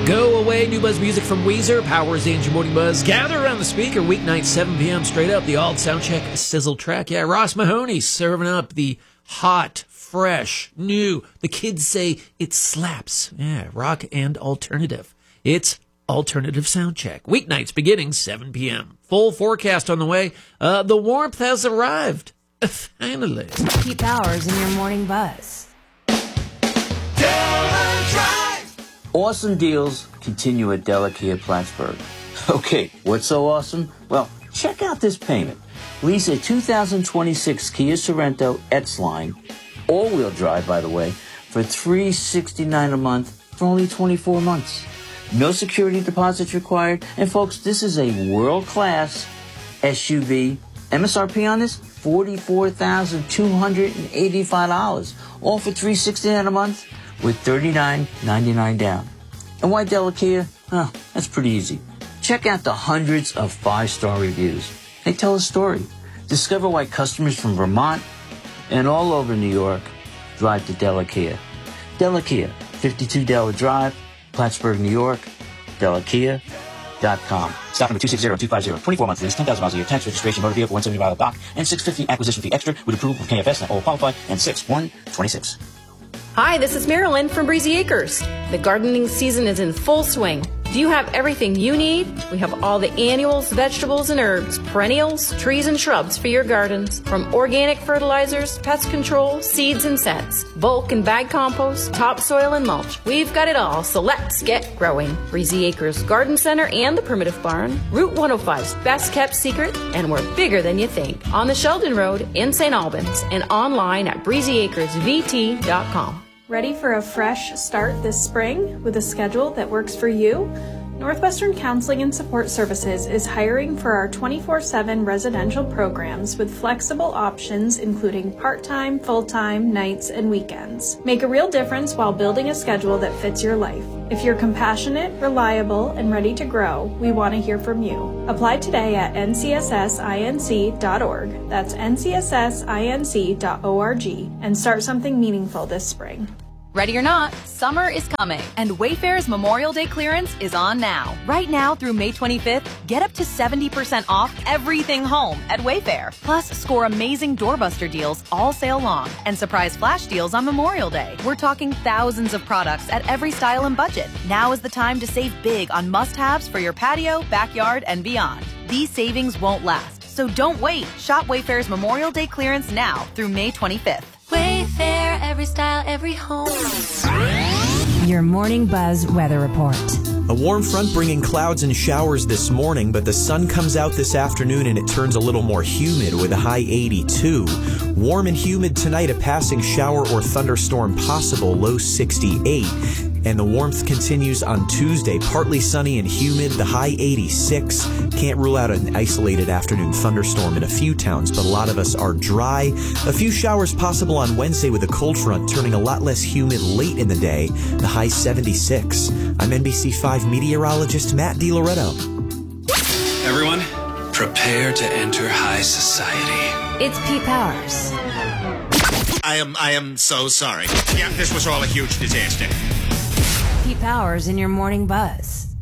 Go away, new buzz music from Weezer, powers and your morning buzz. Gather around the speaker, weeknight 7 p.m. straight up, the alt soundcheck sizzle track. Yeah, Ross Mahoney serving up the hot, fresh, new. The kids say it slaps. Yeah, rock and alternative. It's alternative soundcheck. Weeknights beginning 7 p.m. Full forecast on the way. The warmth has arrived. Finally. Keep Powers in your morning buzz. Awesome deals continue at Della Kia Plattsburgh. Okay, what's so awesome? Well, check out this payment. Lease a 2026 Kia Sorento X-Line, all-wheel drive, by the way, for $369 a month for only 24 months. No security deposits required. And folks, this is a world-class SUV. MSRP on this, $44,285, all for $369 a month with $39.99 down. And why Della Kia? Oh, that's pretty easy. Check out the hundreds of 5-star reviews. They tell a story. Discover why customers from Vermont and all over New York drive to Della Kia. Della Kia, 52 Della Drive, Plattsburgh, New York, DellaKia.com. Stock number 260250. 24-month lease, 10,000 miles a year. Tax registration, motor vehicle, 175 dock, and $650 acquisition fee extra with approval from KFS and all qualify, and 6/1/26. Hi, this is Marilyn from Breezy Acres. The gardening season is in full swing. Do you have everything you need? We have all the annuals, vegetables and herbs, perennials, trees and shrubs for your gardens. From organic fertilizers, pest control, seeds and scents, bulk and bag compost, topsoil and mulch. We've got it all, so let's get growing. Breezy Acres Garden Center and the Primitive Barn, Route 105's best kept secret, and we're bigger than you think. On the Sheldon Road in St. Albans and online at breezyacresvt.com. Ready for a fresh start this spring with a schedule that works for you? Northwestern Counseling and Support Services is hiring for our 24/7 residential programs with flexible options including part-time, full-time, nights, and weekends. Make a real difference while building a schedule that fits your life. If you're compassionate, reliable, and ready to grow, we want to hear from you. Apply today at ncssinc.org. That's ncssinc.org and start something meaningful this spring. Ready or not, summer is coming, and Wayfair's Memorial Day clearance is on now. Right now through May 25th, get up to 70% off everything home at Wayfair. Plus, score amazing doorbuster deals all sale long and surprise flash deals on Memorial Day. We're talking thousands of products at every style and budget. Now is the time to save big on must-haves for your patio, backyard, and beyond. These savings won't last, so don't wait. Shop Wayfair's Memorial Day clearance now through May 25th. Wayfair, every style, every home. Your morning buzz weather report. A warm front bringing clouds and showers this morning, but the sun comes out this afternoon and it turns a little more humid with a high 82. Warm and humid tonight, a passing shower or thunderstorm possible, low 68. And the warmth continues on Tuesday, partly sunny and humid, the high 86. Can't rule out an isolated afternoon thunderstorm in a few towns, but a lot of us are dry. A few showers possible on Wednesday with a cold front turning a lot less humid late in the day, the high 76. I'm NBC5 meteorologist Matt DiLoretto. Everyone, prepare to enter high society. It's Pete Powers. I am so sorry. Yeah, this was all a huge disaster. Pete Powers in your morning buzz.